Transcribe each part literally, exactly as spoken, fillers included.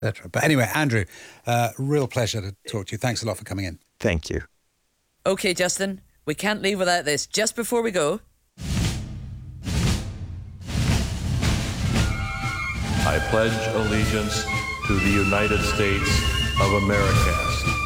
et cetera. But anyway, Andrew, uh, real pleasure to talk to you. Thanks a lot for coming in. Thank you. OK, Justin, we can't leave without this. Just before we go... I pledge allegiance to the United States of America.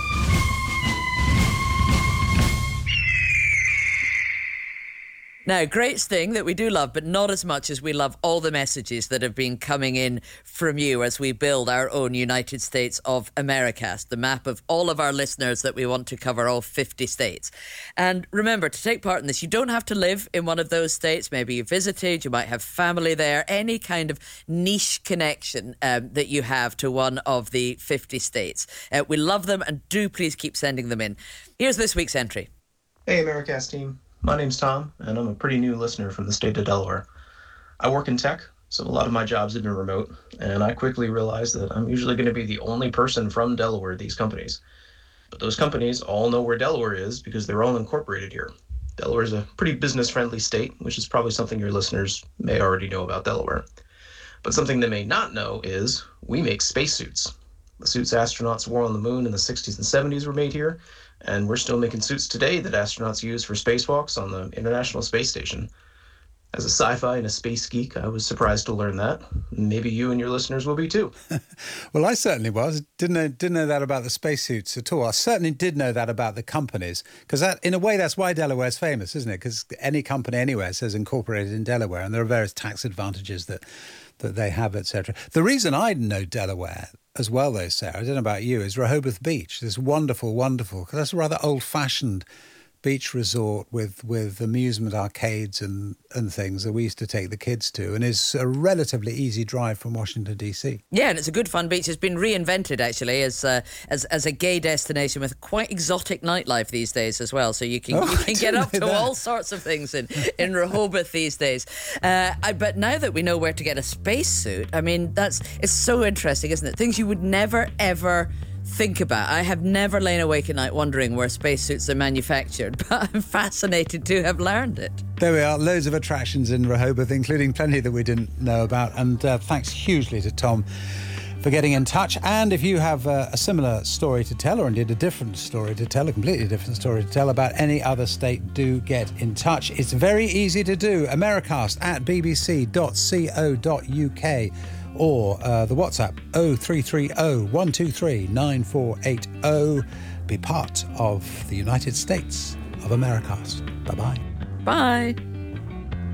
Now, great sting that we do love, but not as much as we love all the messages that have been coming in from you as we build our own United States of Americast, the map of all of our listeners that we want to cover all fifty states. And remember, to take part in this, you don't have to live in one of those states. Maybe you visited, you might have family there, any kind of niche connection um, that you have to one of the fifty states. Uh, we love them, and do please keep sending them in. Here's this week's entry. Hey, Americast team. My name's Tom, and I'm a pretty new listener from the state of Delaware. I work in tech, so a lot of my jobs have been remote, and I quickly realized that I'm usually going to be the only person from Delaware at these companies. But those companies all know where Delaware is because they're all incorporated here. Delaware is a pretty business-friendly state, which is probably something your listeners may already know about Delaware. But something they may not know is we make spacesuits. The suits astronauts wore on the moon in the sixties and seventies were made here, and we're still making suits today that astronauts use for spacewalks on the International Space Station. As a sci-fi and a space geek, I was surprised to learn that. Maybe you and your listeners will be too. Well, I certainly was. Didn't know, didn't know that about the spacesuits at all. I certainly did know that about the companies, because that, in a way, that's why Delaware's famous, isn't it? Because any company anywhere says incorporated in Delaware, and there are various tax advantages that that they have, et cetera. The reason I know Delaware as well, though, Sarah, I don't know about you, is Rehoboth Beach. This wonderful, wonderful, because that's a rather old-fashioned beach resort with, with amusement arcades and, and things that we used to take the kids to, and is a relatively easy drive from Washington, D C. Yeah, and it's a good fun beach. It's been reinvented, actually, as uh, as as a gay destination with quite exotic nightlife these days as well. So you can Oh, you can I get didn't up know to that. all sorts of things in, in Rehoboth these days. Uh, I, but now that we know where to get a spacesuit, I mean, that's it's so interesting, isn't it? Things you would never, ever think about. I have never lain awake at night wondering where spacesuits are manufactured, but I'm fascinated to have learned it. There we are, loads of attractions in Rehoboth, including plenty that we didn't know about. And uh, thanks hugely to Tom for getting in touch. And if you have uh, a similar story to tell, or indeed a different story to tell, a completely different story to tell about any other state, do get in touch. It's very easy to do. Americast at b b c dot co dot u k. or uh, the WhatsApp oh three three oh, one two three, nine four eight oh. Be part of the United States of Americast. Bye-bye. Bye.